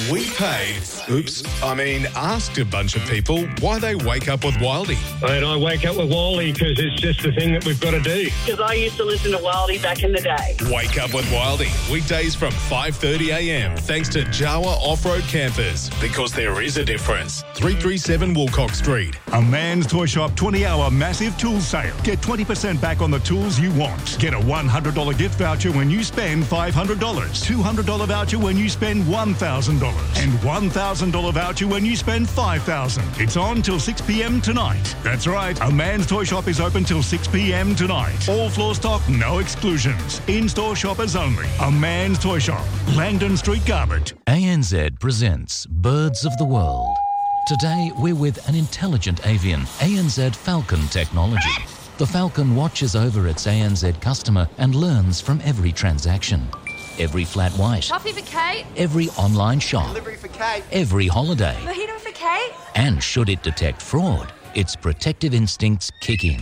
asked a bunch of people why they wake up with Wildy. And I wake up with Wildy because it's just the thing that we've got to do. Because I used to listen to Wildy back in the day. Wake up with Wildy, weekdays from 5:30am, thanks to Jawa Off-Road Campers, because there is a difference. 337 Woolcock Street. A Man's Toy Shop 20-hour massive tool sale. Get 20% back on the tools you want. Get a $100 gift voucher when you spend $500. $200 voucher when you spend $1,000. And $1,000 voucher when you spend $5,000. It's on till 6 p.m. tonight. That's right. A Man's Toy Shop is open till 6 p.m. tonight. All floor stock, no exclusions. In-store shoppers only. A Man's Toy Shop. Langdon Street, Garbett. ANZ presents Birds of the World. Today, we're with an intelligent avian, ANZ Falcon technology. The Falcon watches over its ANZ customer and learns from every transaction. Every flat white. Coffee for Kate. Every online shop. Delivery for Kate. Every holiday. Mojito for Kate. And should it detect fraud, its protective instincts kick in.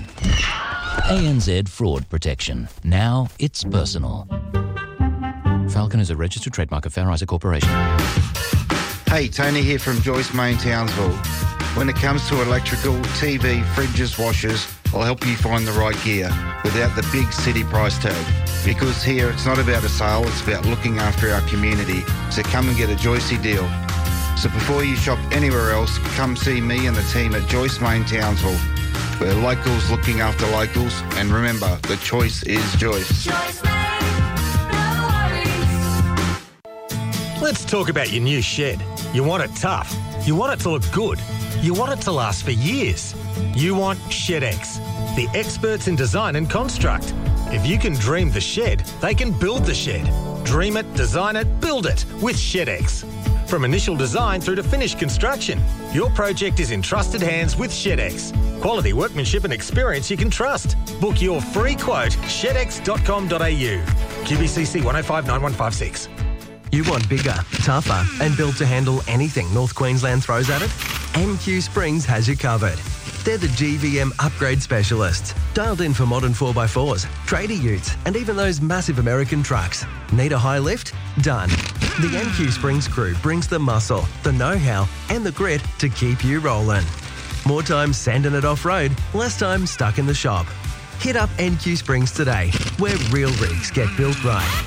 ANZ Fraud Protection. Now it's personal. Falcon is a registered trademark of Fair Isaac Corporation. Hey, Tony here from Joyce Main Townsville. When it comes to electrical, TV, fridges, washers, I'll help you find the right gear without the big city price tag. Because here it's not about a sale, it's about looking after our community. So come and get a Joycey deal. So before you shop anywhere else, come see me and the team at Joyce Main Townsville. We're locals looking after locals, and remember, the choice is Joyce. Joyce Main, no worries. Let's talk about your new shed. You want it tough. You want it to look good. You want it to last for years. You want ShedX, the experts in design and construct. If you can dream the shed, they can build the shed. Dream it, design it, build it with ShedX. From initial design through to finished construction, your project is in trusted hands with ShedX. Quality workmanship and experience you can trust. Book your free quote, shedx.com.au. QBCC 1059156. You want bigger, tougher and built to handle anything North Queensland throws at it? MQ Springs has you covered. They're the GVM upgrade specialists, dialed in for modern 4x4s, trader utes and even those massive American trucks. Need a high lift? Done. The MQ Springs crew brings the muscle, the know-how and the grit to keep you rolling. More time sanding it off-road, less time stuck in the shop. Hit up NQ Springs today, where real rigs get built right.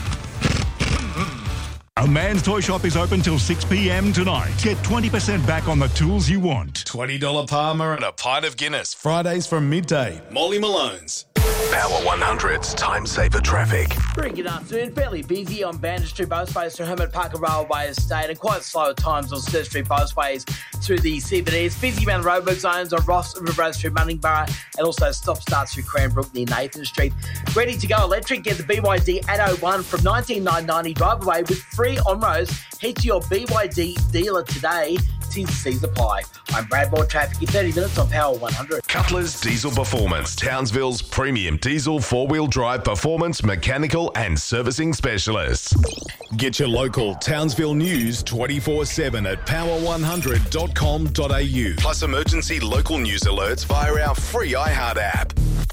A Man's Toy Shop is open till 6 p.m. tonight. Get 20% back on the tools you want. $20 Palmer and a pint of Guinness. Fridays from midday. Molly Malone's. Power 100's Time Saver Traffic. Very good afternoon. Fairly busy on Bandit Street Busways to Hermit Parker Railway Estate and quite slow at times on Sturt Street Busways through the CBD. It's busy around the roadwork zones on Ross River Road through Munningborough and also stop-starts through Cranbrook near Nathan Street. Ready to go electric? Get the BYD Atto 1 from $19,990 drive away with free on-roads. Head to your BYD dealer today. T's and C's apply. I'm Brad Moore, traffic in 30 minutes on Power 100. Cutler's Diesel Performance, Townsville's premium diesel four-wheel drive performance, mechanical and servicing specialists. Get your local Townsville news 24/7 at power100.com.au. Plus emergency local news alerts via our free iHeart app.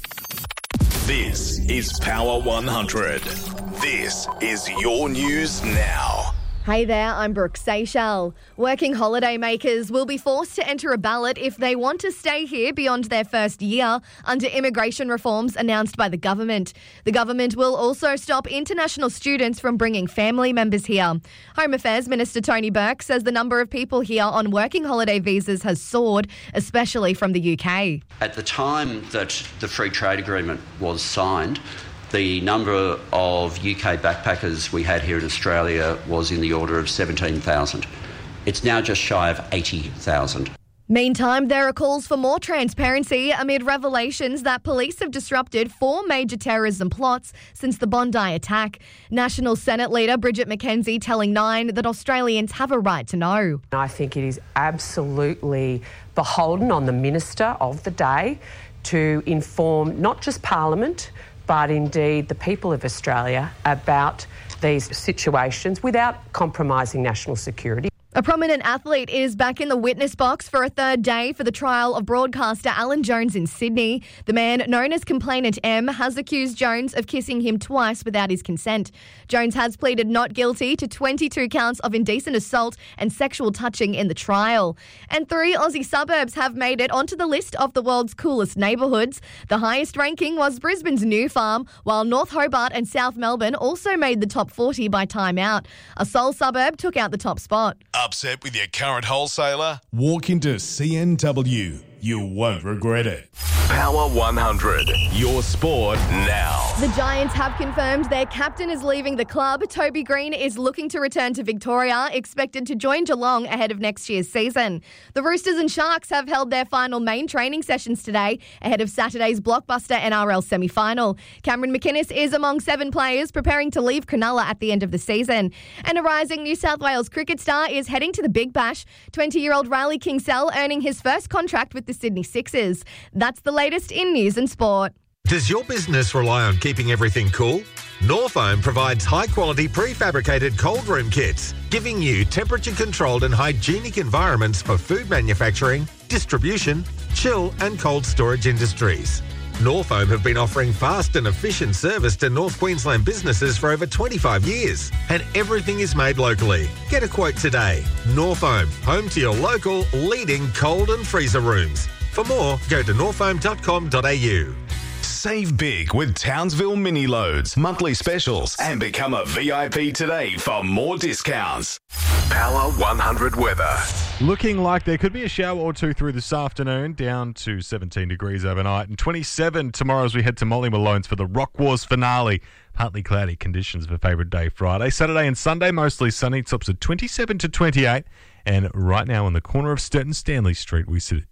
This is Power 100. This is your news now. Hey there, I'm Brooke Seychelles. Working holiday makers will be forced to enter a ballot if they want to stay here beyond their first year under immigration reforms announced by the government. The government will also stop international students from bringing family members here. Home Affairs Minister Tony Burke says the number of people here on working holiday visas has soared, especially from the UK. At the time that the Free Trade Agreement was signed, the number of UK backpackers we had here in Australia was in the order of 17,000. It's now just shy of 80,000. Meantime, there are calls for more transparency amid revelations that police have disrupted 4 major terrorism plots since the Bondi attack. National Senate leader Bridget McKenzie telling Nine that Australians have a right to know. I think it is absolutely beholden on the minister of the day to inform not just Parliament, but indeed the people of Australia about these situations without compromising national security. A prominent athlete is back in the witness box for a third day for the trial of broadcaster Alan Jones in Sydney. The man, known as Complainant M, has accused Jones of kissing him twice without his consent. Jones has pleaded not guilty to 22 counts of indecent assault and sexual touching in the trial. And 3 Aussie suburbs have made it onto the list of the world's coolest neighbourhoods. The highest ranking was Brisbane's New Farm, while North Hobart and South Melbourne also made the top 40 by Time Out. A Seoul suburb took out the top spot. Upset with your current wholesaler? Walk into CNW. You won't regret it. Power 100. Your sport now. The Giants have confirmed their captain is leaving the club. Toby Green is looking to return to Victoria, expected to join Geelong ahead of next year's season. The Roosters and Sharks have held their final main training sessions today ahead of Saturday's blockbuster NRL semi-final. Cameron McInnes is among 7 players preparing to leave Cronulla at the end of the season. And a rising New South Wales cricket star is heading to the Big Bash. 20-year-old Riley Kingsell earning his first contract with the Sydney Sixers. That's the latest in news and sport. Does your business rely on keeping everything cool? Norfoam provides high-quality prefabricated cold room kits, giving you temperature-controlled and hygienic environments for food manufacturing, distribution, chill and cold storage industries. Norfoam have been offering fast and efficient service to North Queensland businesses for over 25 years, and everything is made locally. Get a quote today. Norfoam, home to your local leading cold and freezer rooms. For more, go to norfoam.com.au. Save big with Townsville Mini Loads, monthly specials, and become a VIP today for more discounts. Power 100 weather. Looking like there could be a shower or two through this afternoon, down to 17 degrees overnight, and 27 tomorrow as we head to Molly Malone's for the Rock Wars finale. Partly cloudy conditions for favourite day Friday. Saturday and Sunday, mostly sunny, tops at 27 to 28. And right now on the corner of Sturt and Stanley Street, we sit at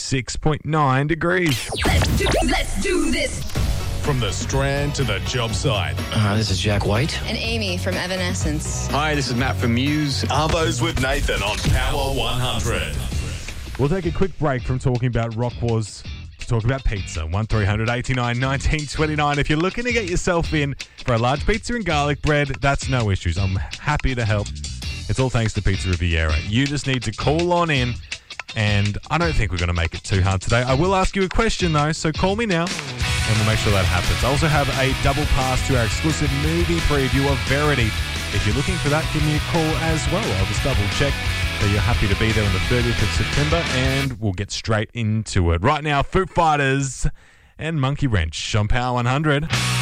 26.9 degrees. Let's do this. From the Strand to the job site. This is Jack White. And Amy from Evanescence. Hi, this is Matt from Muse. Arvos with Nathan on Power 100. We'll take a quick break from talking about Rock Wars to talk about pizza. 1300 89 19 29. If you're looking to get yourself in for a large pizza and garlic bread, that's no issues. I'm happy to help. It's all thanks to Pizza Riviera. You just need to call on in, and I don't think we're going to make it too hard today. I will ask you a question, though, so call me now, and we'll make sure that happens. I also have a double pass to our exclusive movie preview of Verity. If you're looking for that, give me a call as well. I'll just double check that you're happy to be there on the 30th of September, and we'll get straight into it. Right now, Foo Fighters and Monkey Wrench on Power 100.